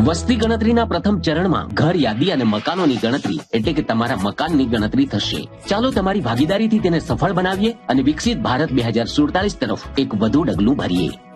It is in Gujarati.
વસ્તી ગણતરીના પ્રથમ ચરણમાં ઘર યાદી અને મકાનોની ગણતરી એટલે કે તમારા મકાનની ગણતરી થશે. ચાલો તમારી ભાગીદારીથી તેને સફળ બનાવીએ અને વિકસિત ભારત 2047 તરફ એક વધુ ડગલું ભરીએ.